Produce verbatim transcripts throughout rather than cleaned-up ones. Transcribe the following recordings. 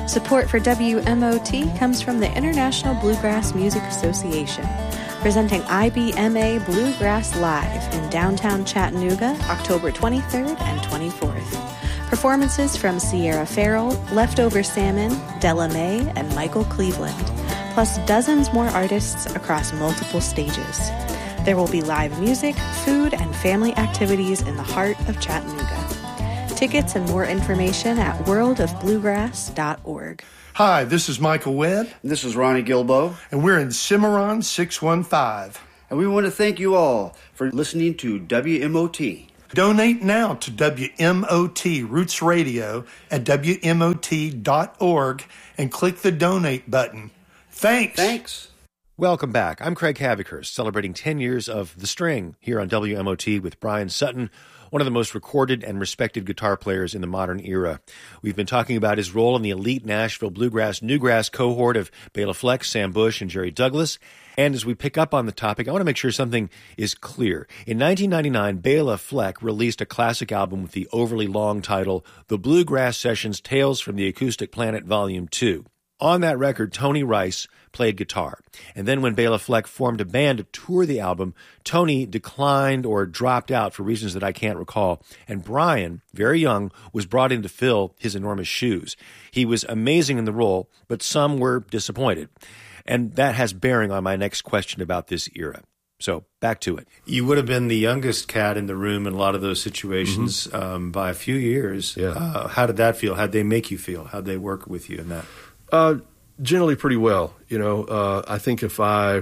Support for W M O T comes from the International Bluegrass Music Association, presenting I B M A Bluegrass Live in downtown Chattanooga, October twenty-third and twenty-fourth. Performances from Sierra Farrell, Leftover Salmon, Della Mae, and Michael Cleveland, plus dozens more artists across multiple stages. There will be live music, food, and family activities in the heart of Chattanooga. Tickets and more information at world of bluegrass dot org. Hi, this is Michael Webb. And this is Ronnie Gilbo. And we're in Cimarron six one five. And we want to thank you all for listening to W M O T. Donate now to W M O T Roots Radio at W M O T dot org and click the donate button. Thanks. Thanks. Welcome back. I'm Craig Havikhurst, celebrating ten years of The String here on W M O T with Brian Sutton, one of the most recorded and respected guitar players in the modern era. We've been talking about his role in the elite Nashville Bluegrass Newgrass cohort of Bela Fleck, Sam Bush, and Jerry Douglas. And as we pick up on the topic, I want to make sure something is clear. In nineteen ninety-nine, Bela Fleck released a classic album with the overly long title, The Bluegrass Sessions Tales from the Acoustic Planet Volume two. On that record, Tony Rice played guitar. And then when Bela Fleck formed a band to tour the album, Tony declined or dropped out for reasons that I can't recall. And Brian, very young, was brought in to fill his enormous shoes. He was amazing in the role, but some were disappointed. And that has bearing on my next question about this era. So back to it. You would have been the youngest cat in the room in a lot of those situations mm-hmm. um, by a few years. Yeah. Uh, how did that feel? How'd they make you feel? How'd they work with you in that? Uh, generally pretty well. You know, uh, I think if I,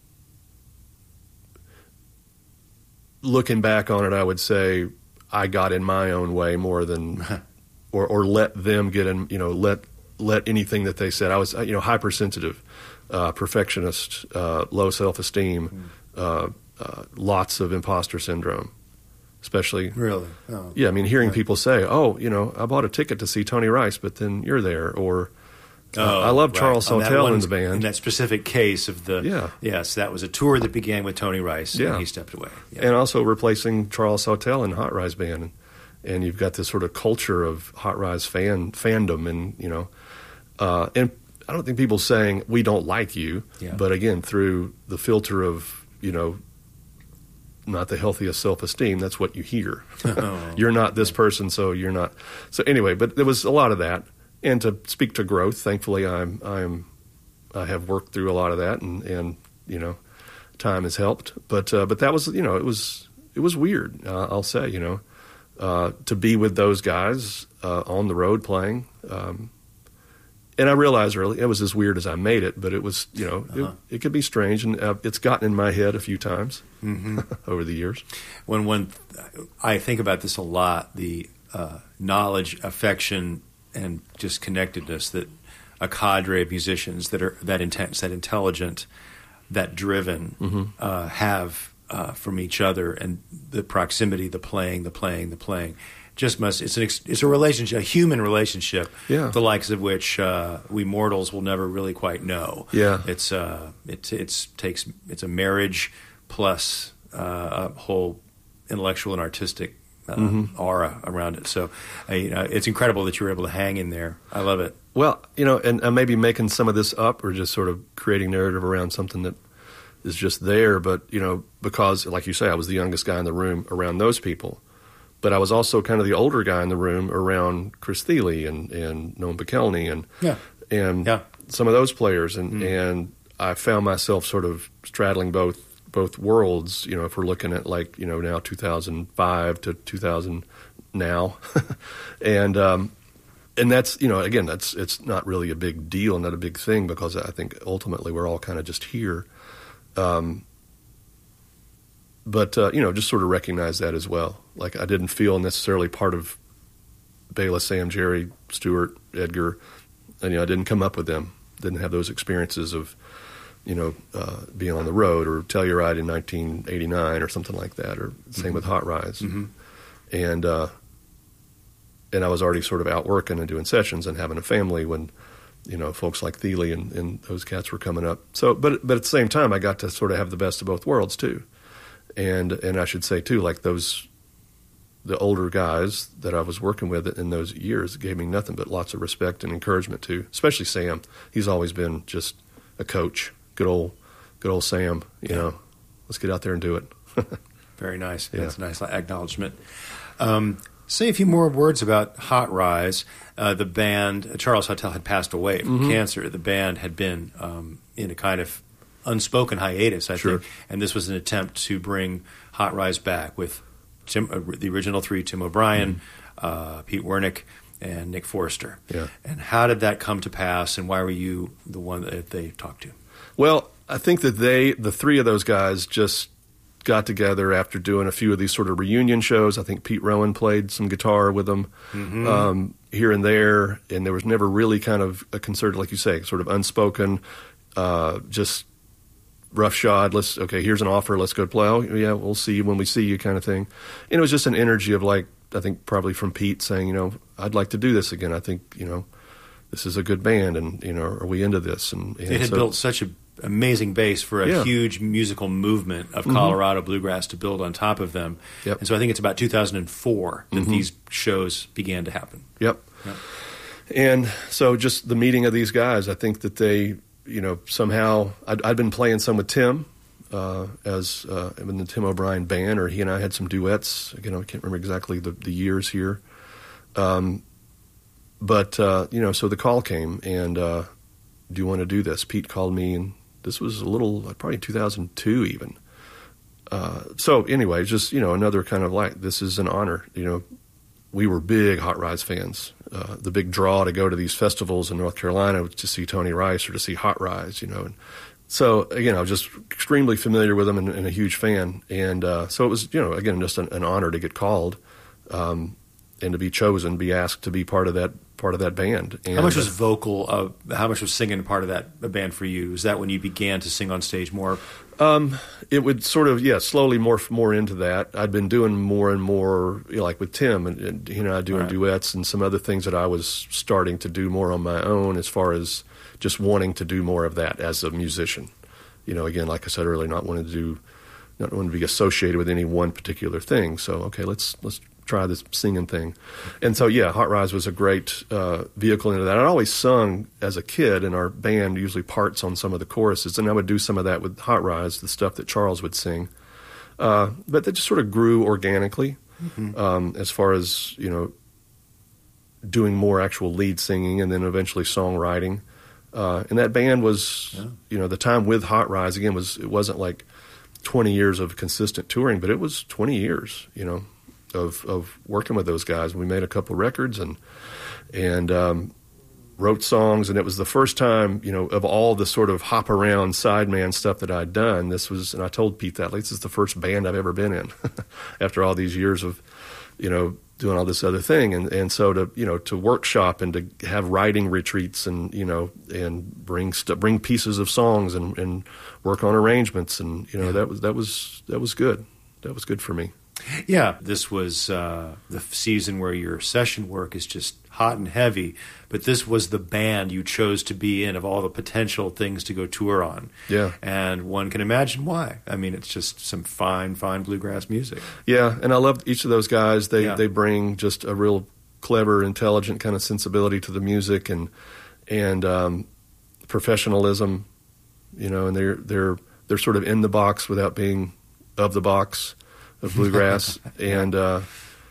looking back on it, I would say I got in my own way more than, or or let them get in, you know, let let anything that they said. I was, you know, hypersensitive, uh, perfectionist, uh, low self-esteem, mm. uh, uh, lots of imposter syndrome. Especially, really, oh. yeah. I mean, hearing right. people say, "Oh, you know, I bought a ticket to see Tony Rice, but then you're there," or Oh, uh, I love right. Charles Sawtelle in the band. In that specific case of the, yeah. yes, that was a tour that began with Tony Rice, yeah. and he stepped away. Yeah. And also replacing Charles Sawtelle in Hot Rize Band. And, and you've got this sort of culture of Hot Rize fan, fandom, and, you know, uh, and I don't think people saying, we don't like you, yeah. but again, through the filter of, you know, not the healthiest self-esteem, that's what you hear. Oh. You're not this person, so you're not. So anyway, but there was a lot of that. And to speak to growth, thankfully, I'm I'm I have worked through a lot of that, and, and you know, time has helped. But uh, but that was you know it was it was weird. Uh, I'll say you know uh, to be with those guys uh, on the road playing, um, and I realized early it was as weird as I made it. But it was you know uh-huh. it, it could be strange, and uh, it's gotten in my head a few times mm-hmm. over the years. When when I think about this a lot, the uh, knowledge, affection, and just connectedness that a cadre of musicians that are that intense, that intelligent, that driven mm-hmm. uh, have uh, from each other, and the proximity, the playing, the playing, the playing, just must. It's an it's a relationship, a human relationship, yeah. the likes of which uh, we mortals will never really quite know. Yeah, it's uh, it it's takes it's a marriage plus uh, a whole intellectual and artistic. Uh, mm-hmm. aura around it. So uh, you know, it's incredible that you were able to hang in there. I love it. Well, you know, and uh, maybe making some of this up or just sort of creating narrative around something that is just there. But, you know, because, like you say, I was the youngest guy in the room around those people. But I was also kind of the older guy in the room around Chris Thile and, and Noam Pikelny and, yeah. and yeah. some of those players. And, mm. and I found myself sort of straddling both both worlds, you know, if we're looking at like, you know, now two thousand five to two thousand now. and, um, and that's, you know, again, that's, it's not really a big deal, not a big thing, because I think ultimately we're all kind of just here. Um, but, uh, you know, just sort of recognize that as well. Like I didn't feel necessarily part of Bela, Sam, Jerry, Stewart, Edgar, and, you know, I didn't come up with them, didn't have those experiences of, you know, uh, being on the road or Telluride in nineteen eighty-nine or something like that, or same mm-hmm. with Hot Rize. Mm-hmm. And uh, and I was already sort of out working and doing sessions and having a family when, you know, folks like Thile and, and those cats were coming up. So, but but at the same time, I got to sort of have the best of both worlds too. And and I should say too, like those the older guys that I was working with in those years gave me nothing but lots of respect and encouragement too, especially Sam. He's always been just a coach. Good old, good old Sam, you Yeah. know, let's get out there and do it. Very nice. Yeah. That's a nice acknowledgement. Um, say a few more words about Hot Rise. Uh, the band, Charles Hautel had passed away from Mm-hmm. cancer. The band had been um, in a kind of unspoken hiatus, I Sure. think, and this was an attempt to bring Hot Rise back with Tim, uh, the original three, Tim O'Brien, uh, Pete Wernick, and Nick Forster. Yeah. And how did that come to pass, and why were you the one that they talked to? Well, I think that they, the three of those guys, just got together after doing a few of these sort of reunion shows. I think Pete Rowan played some guitar with them Mm-hmm. um, here and there, and there was never really kind of a concerted, like you say, sort of unspoken, uh, just roughshod. Let's okay, here's an offer. Let's go play. Oh, yeah, we'll see you when we see you, kind of thing. And it was just an energy of like, I think probably from Pete saying, you know, I'd like to do this again. I think, you know, this is a good band, and you know, are we into this? And, and It had so, built such an amazing base for a Yeah. huge musical movement of Colorado bluegrass to build on top of them. Yep. And so I think it's about two thousand four that these shows began to happen. Yep. Yep. And so just the meeting of these guys, I think that they, you know, somehow, I'd, I'd been playing some with Tim uh, as uh, in the Tim O'Brien band, or he and I had some duets. Again, I can't remember exactly the, the years here. Um, but, uh, you know, so the call came, and uh, do you want to do this? Pete called me, and this was a little, probably two thousand two even. Uh, so anyway, just, you know, another kind of like, this is an honor, you know. We were big Hot Rise fans. Uh, the big draw to go to these festivals in North Carolina was to see Tony Rice or to see Hot Rise, you know. And so, again, I was just extremely familiar with them and, and a huge fan. And uh, so it was, you know, again, just an, an honor to get called um, and to be chosen, be asked to be part of that part of that band. And, How much was uh, vocal, uh, how much was singing part of that band for you? Was that when you began to sing on stage more? Um, it would sort of, yeah, slowly morph more into that. I'd been doing more and more, you know, like with Tim, and, and you know, I doing Right. duets and some other things that I was starting to do more on my own, as far as just wanting to do more of that as a musician. You know, again, like I said earlier, not wanting to do, not wanting to be associated with any one particular thing. So, okay, let's let's try this singing thing. And so, yeah, Hot Rise was a great uh, vehicle into that. I'd always sung as a kid in our band, usually parts on some of the choruses, and I would do some of that with Hot Rise, the stuff that Charles would sing. Uh, but that just sort of grew organically Mm-hmm. um, as far as, you know, doing more actual lead singing and then eventually songwriting. Uh, and that band was, Yeah. you know, the time with Hot Rise, again, was it wasn't like twenty years of consistent touring, but it was twenty years, you know, of of working with those guys. We made a couple records and and um, wrote songs, and it was the first time, you know, of all the sort of hop around sideman stuff that I'd done. This was, and I told Pete that, like, this is the first band I've ever been in after all these years of, you know, doing all this other thing. And, and so to, you know, to workshop and to have writing retreats and, you know, and bring st- bring pieces of songs and, and work on arrangements. And, you know, Yeah. that was, that was, that was good. That was good for me. Yeah, this was uh, the season where your session work is just hot and heavy, but this was the band you chose to be in of all the potential things to go tour on. Yeah. And one can imagine why. I mean, it's just some fine, fine bluegrass music. Yeah, and I love each of those guys. They Yeah. they bring just a real clever, intelligent kind of sensibility to the music and and um, professionalism. You know, and they're they're they're sort of in the box without being of the box of bluegrass. And uh,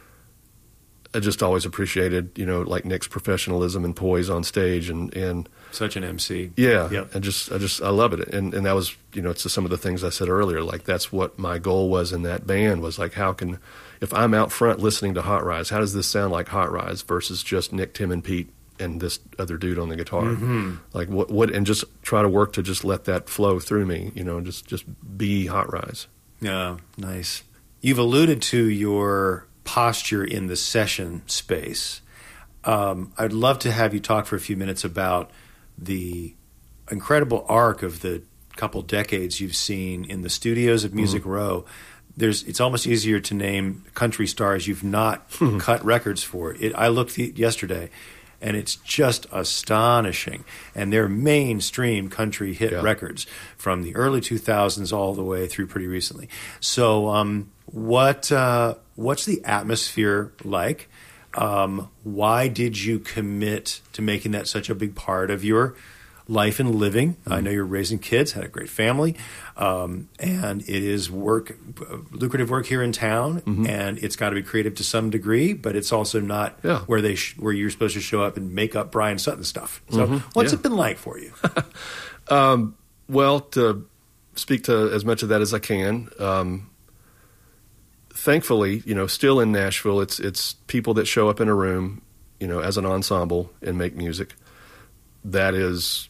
I just always appreciated, you know, like Nick's professionalism and poise on stage, and and Such an M C. yeah, Yep. I just, I just, I love it, and and that was, you know, it's some of the things I said earlier. Like that's what my goal was in that band, was like, how can, if I'm out front listening to Hot Rise, how does this sound like Hot Rise versus just Nick, Tim, and Pete and this other dude on the guitar? Mm-hmm. Like what, what, and just try to work to just let that flow through me, you know, just, just be Hot Rise. Yeah, nice. You've alluded to your posture in the session space. Um, I'd love to have you talk for a few minutes about the incredible arc of the couple decades you've seen in the studios of Music Mm-hmm. Row. There's, it's almost easier to name country stars you've not cut records for. It, I looked yesterday, and it's just astonishing. And they're mainstream country hit Yeah. records from the early two thousands all the way through pretty recently. So, um, what uh, what's the atmosphere like? Um, why did you commit to making that such a big part of your life and living? Mm-hmm. I know you're raising kids, had a great family, um, and it is work, lucrative work here in town, mm-hmm. and it's got to be creative to some degree, but it's also not yeah. where they sh- where you're supposed to show up and make up Brian Sutton stuff. So, mm-hmm. what's yeah. it been like for you? um, well, to speak to as much of that as I can. Um, thankfully, you know, still in Nashville, it's it's people that show up in a room, you know, as an ensemble and make music. That is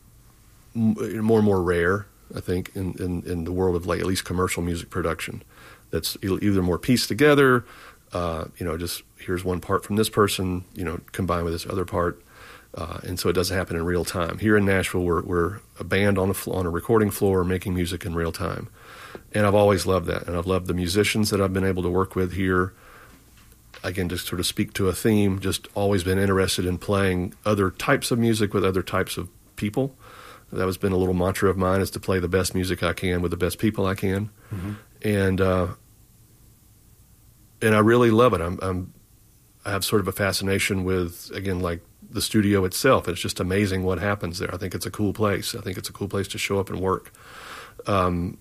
more and more rare, I think, in, in, in the world of like at least commercial music production. That's either more pieced together, uh, you know, just here's one part from this person, you know, combined with this other part, uh, and so it doesn't happen in real time. Here in Nashville, we're we're a band on a on a recording floor making music in real time, and I've always loved that, and I've loved the musicians that I've been able to work with here. Again, just sort of speak to a theme, just always been interested in playing other types of music with other types of people. That has been a little mantra of mine, is to play the best music I can with the best people I can. Mm-hmm. And uh, and I really love it. I'm, I'm I have sort of a fascination with, again, like the studio itself. It's just amazing what happens there. I think it's a cool place. I think it's a cool place to show up and work. Um,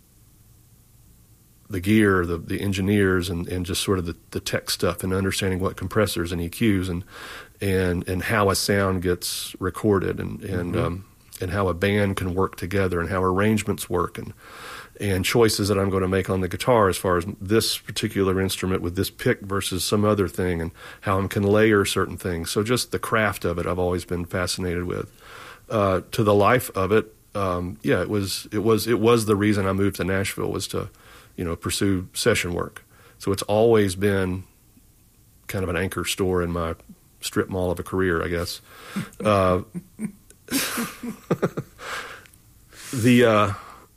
the gear, the the engineers, and, and just sort of the, the tech stuff, and understanding what compressors and E Qs and and and how a sound gets recorded, and and mm-hmm. um, and how a band can work together, and how arrangements work, and and choices that I'm going to make on the guitar as far as this particular instrument with this pick versus some other thing, and how I can layer certain things. So just the craft of it, I've always been fascinated with. Uh, to the life of it, um, yeah, it was it was it was the reason I moved to Nashville, was to, you know, pursue session work. So it's always been kind of an anchor store in my strip mall of a career, I guess. Uh, the uh,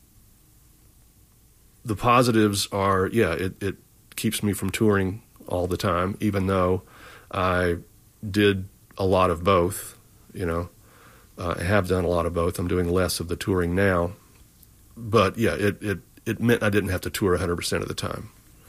the positives are, yeah, it, it keeps me from touring all the time, even though I did a lot of both, you know. Uh, I have done a lot of both. I'm doing less of the touring now. But, yeah, it, it it meant I didn't have to tour one hundred percent of the time.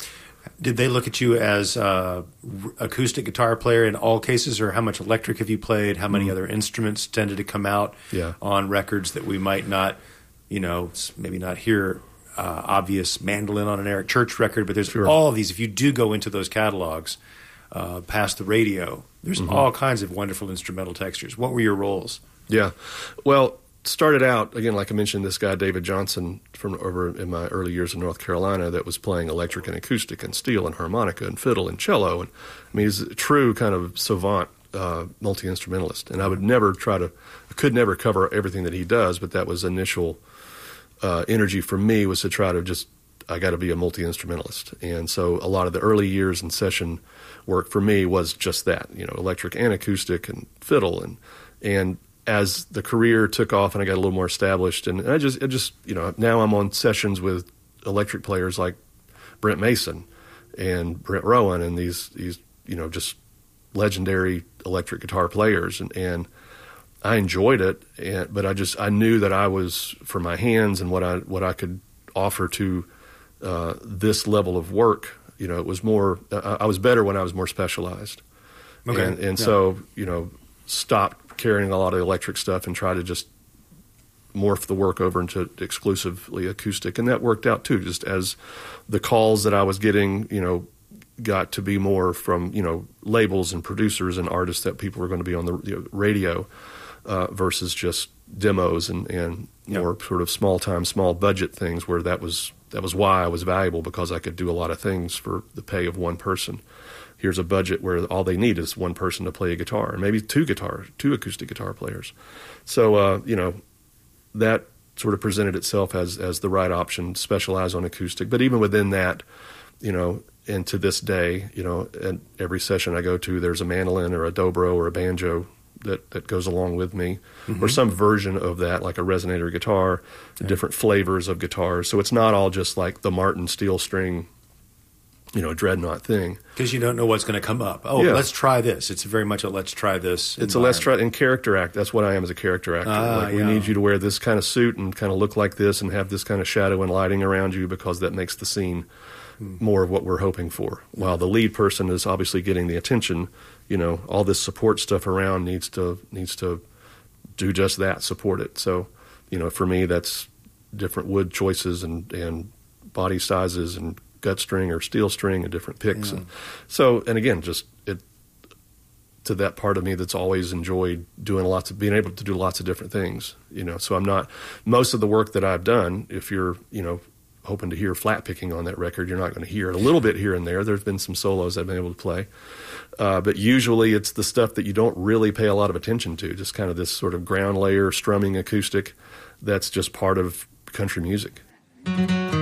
Did they look at you as an acoustic guitar player in all cases, or how much electric have you played? How many mm. other instruments tended to come out yeah. on records that we might not, you know, maybe not hear uh, obvious mandolin on an Eric Church record, but there's sure. all of these. If you do go into those catalogs uh, past the radio, there's mm-hmm. all kinds of wonderful instrumental textures. What were your roles? Yeah. Well, started out, again, like I mentioned, this guy, David Johnson, from over in my early years in North Carolina, that was playing electric and acoustic and steel and harmonica and fiddle and cello. And I mean, he's a true kind of savant uh, multi-instrumentalist. And I would never try to, I could never cover everything that he does, but that was initial uh, energy for me, was to try to just, I got to be a multi-instrumentalist. And so a lot of the early years in session work for me was just that, you know, electric and acoustic and fiddle. And, and, as the career took off and I got a little more established, and I just, I just, you know, now I'm on sessions with electric players like Brent Mason and Brent Rowan, and these, these, you know, just legendary electric guitar players, and, and I enjoyed it, and, but I just, I knew that I was, for my hands and what I, what I could offer to uh, this level of work, you know, it was more, I, I was better when I was more specialized. Okay. And, and yeah. so, you know, stopped carrying a lot of electric stuff and try to just morph the work over into exclusively acoustic. And that worked out too, just as the calls that I was getting, you know, got to be more from, you know, labels and producers and artists that people were going to be on the, you know, radio uh, versus just demos and, and yep. more sort of small time, small budget things, where that was, that was why I was valuable, because I could do a lot of things for the pay of one person. Here's a budget where all they need is one person to play a guitar, and maybe two guitars, two acoustic guitar players. So, uh, you know, that sort of presented itself as as the right option, specialize on acoustic. But even within that, you know, and to this day, you know, at every session I go to, there's a mandolin or a dobro or a banjo that, that goes along with me, mm-hmm. or some version of that, like a resonator guitar, okay. different flavors of guitars. So it's not all just like the Martin steel string, you know, dreadnought thing. Because you don't know what's going to come up. Oh, yeah. Let's try this. It's very much a let's try this. It's a let's try, and character act. That's what I am as a character actor. Ah, like, we yeah. need you to wear this kind of suit and kind of look like this and have this kind of shadow and lighting around you, because that makes the scene mm. more of what we're hoping for. While the lead person is obviously getting the attention, you know, all this support stuff around needs to needs to do just that, support it. So, you know, for me, that's different wood choices and, and body sizes and gut string or steel string and different picks. Yeah. And so, and again, just it to that part of me that's always enjoyed doing lots of, being able to do lots of different things, you know. So I'm not, most of the work that I've done, if you're, you know, hoping to hear flat picking on that record, you're not going to hear it. A little bit here and there. There's been some solos I've been able to play. Uh, but usually it's the stuff that you don't really pay a lot of attention to, just kind of this sort of ground layer, strumming acoustic that's just part of country music.